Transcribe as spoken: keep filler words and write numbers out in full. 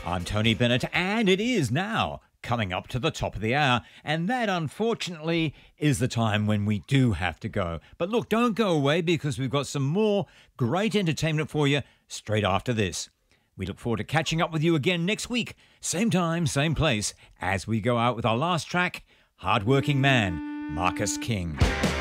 I'm Tony Bennett, and it is now coming up to the top of the hour, and that, unfortunately, is the time when we do have to go. But look, don't go away, because we've got some more great entertainment for you straight after this. We look forward to catching up with you again next week, same time, same place, as we go out with our last track, Hardworking Man, Marcus King.